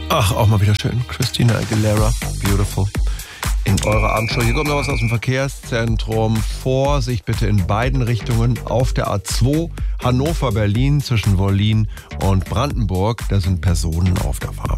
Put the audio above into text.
Ach, auch mal wieder schön. Christina Aguilera, beautiful. In eurer Abendshow. Hier kommt noch was aus dem Verkehrszentrum. Vorsicht bitte in beiden Richtungen auf der A2 Hannover-Berlin zwischen Wollin und Brandenburg. Da sind Personen auf der Fahrt.